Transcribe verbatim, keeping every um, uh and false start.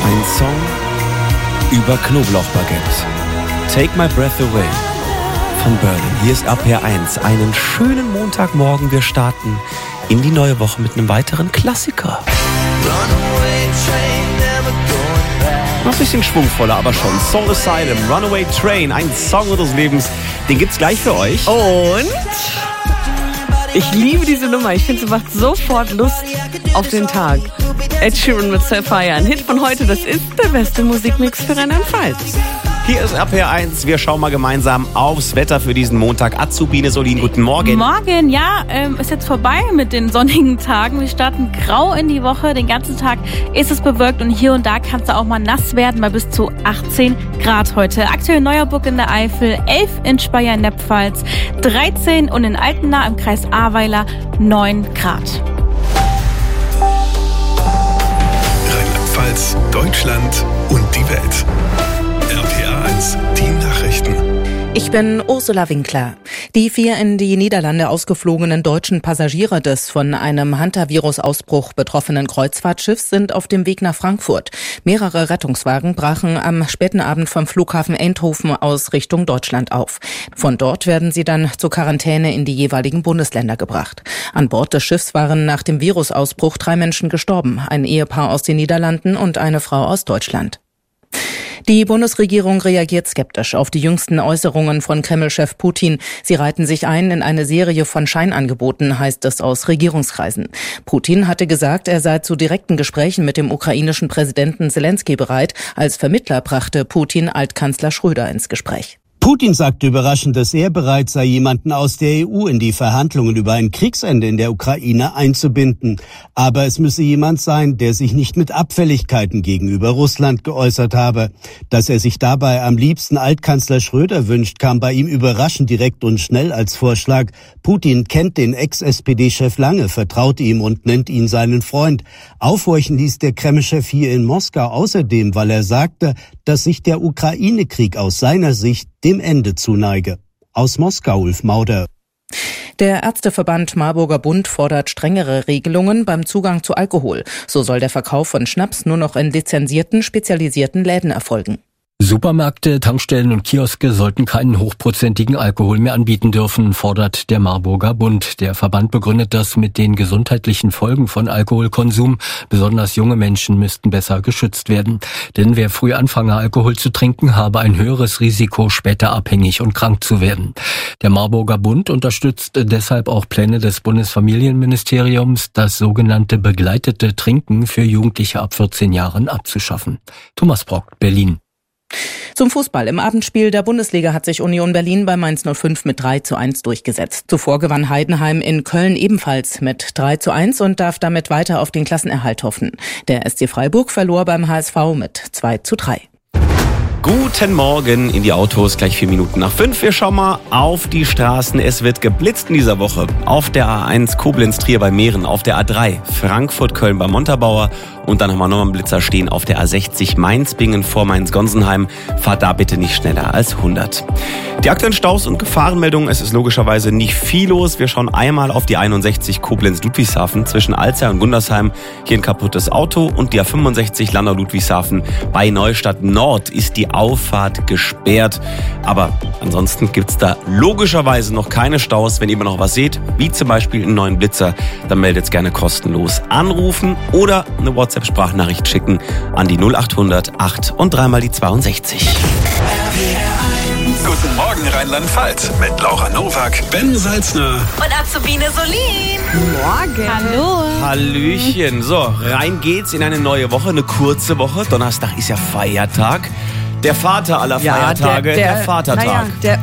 Ein Song über Knoblauchbaguette. Take My Breath Away von Berlin. Hier ist R P R eins. Einen schönen Montagmorgen. Wir starten in die neue Woche mit einem weiteren Klassiker. Noch ein bisschen schwungvoller, aber schon. Soul Asylum, Runaway Train, ein Song unseres Lebens. Den gibt's gleich für euch. Und ich liebe diese Nummer. Ich finde, sie macht sofort Lust auf den Tag. Ed Sheeran mit Sapphire. Ein Hit von heute. Das ist der beste Musikmix für Rheinland-Pfalz. Hier ist R P R eins. Wir schauen mal gemeinsam aufs Wetter für diesen Montag. Azubine Solin, guten Morgen. Morgen, ja, ähm, ist jetzt vorbei mit den sonnigen Tagen. Wir starten grau in die Woche. Den ganzen Tag ist es bewölkt und hier und da kann es auch mal nass werden bei bis zu achtzehn Grad heute. Aktuell Neuerburg in der Eifel, elf in Speyer in der Pfalz, dreizehn und in Altena im Kreis Ahrweiler neun Grad. Rheinland-Pfalz, Deutschland und die Welt. R P R eins, die Nachrichten. Ich bin Ursula Winkler. Die vier in die Niederlande ausgeflogenen deutschen Passagiere des von einem Hantavirus-Ausbruch betroffenen Kreuzfahrtschiffs sind auf dem Weg nach Frankfurt. Mehrere Rettungswagen brachen am späten Abend vom Flughafen Eindhoven aus Richtung Deutschland auf. Von dort werden sie dann zur Quarantäne in die jeweiligen Bundesländer gebracht. An Bord des Schiffs waren nach dem Virusausbruch drei Menschen gestorben, ein Ehepaar aus den Niederlanden und eine Frau aus Deutschland. Die Bundesregierung reagiert skeptisch auf die jüngsten Äußerungen von Kreml-Chef Putin. Sie reihten sich ein in eine Serie von Scheinangeboten, heißt es aus Regierungskreisen. Putin hatte gesagt, er sei zu direkten Gesprächen mit dem ukrainischen Präsidenten Selenskyj bereit. Als Vermittler brachte Putin Altkanzler Schröder ins Gespräch. Putin sagte überraschend, dass er bereit sei, jemanden aus der E U in die Verhandlungen über ein Kriegsende in der Ukraine einzubinden. Aber es müsse jemand sein, der sich nicht mit Abfälligkeiten gegenüber Russland geäußert habe. Dass er sich dabei am liebsten Altkanzler Schröder wünscht, kam bei ihm überraschend direkt und schnell als Vorschlag. Putin kennt den Ex-S P D-Chef lange, vertraut ihm und nennt ihn seinen Freund. Aufhorchen ließ der Kreml-Chef hier in Moskau außerdem, weil er sagte, dass sich der Ukraine-Krieg aus seiner Sicht dem Ende zuneige. Aus Moskau, Ulf Mauder. Der Ärzteverband Marburger Bund fordert strengere Regelungen beim Zugang zu Alkohol. So soll der Verkauf von Schnaps nur noch in lizenzierten, spezialisierten Läden erfolgen. Supermärkte, Tankstellen und Kioske sollten keinen hochprozentigen Alkohol mehr anbieten dürfen, fordert der Marburger Bund. Der Verband begründet das mit den gesundheitlichen Folgen von Alkoholkonsum. Besonders junge Menschen müssten besser geschützt werden. Denn wer früh anfange, Alkohol zu trinken, habe ein höheres Risiko, später abhängig und krank zu werden. Der Marburger Bund unterstützt deshalb auch Pläne des Bundesfamilienministeriums, das sogenannte begleitete Trinken für Jugendliche ab vierzehn Jahren abzuschaffen. Thomas Brock, Berlin. Zum Fußball. Im Abendspiel der Bundesliga hat sich Union Berlin bei Mainz null fünf mit drei zu eins durchgesetzt. Zuvor gewann Heidenheim in Köln ebenfalls mit drei zu eins und darf damit weiter auf den Klassenerhalt hoffen. Der S C Freiburg verlor beim H S V mit zwei zu drei. Guten Morgen in die Autos, gleich vier Minuten nach fünf. Wir schauen mal auf die Straßen. Es wird geblitzt in dieser Woche. Auf der A eins Koblenz-Trier bei Mähren, auf der A drei Frankfurt-Köln bei Montabaur und dann haben wir nochmal einen Blitzer stehen auf der A sechzig Mainz-Bingen vor Mainz-Gonsenheim. Fahrt da bitte nicht schneller als hundert. Die aktuellen Staus und Gefahrenmeldungen, es ist logischerweise nicht viel los. Wir schauen einmal auf die einundsechzig Koblenz-Ludwigshafen zwischen Alzey und Gundersheim. Hier ein kaputtes Auto und die A fünfundsechzig Landau-Ludwigshafen bei Neustadt Nord ist die Auffahrt gesperrt. Aber ansonsten gibt's da logischerweise noch keine Staus. Wenn ihr immer noch was seht, wie zum Beispiel einen neuen Blitzer, dann meldet's gerne kostenlos. Anrufen oder eine WhatsApp-Sprachnachricht schicken an die null acht hundert acht und dreimal die zweiundsechzig. Guten Morgen Rheinland-Pfalz mit Laura Nowak, Ben Salzner Und Azubine Solin. Morgen. Hallo. Hallöchen. So, rein geht's in eine neue Woche, eine kurze Woche. Donnerstag ist ja Feiertag. Der Vater aller Ja, Feiertage, der, der, der Vatertag. Naja, der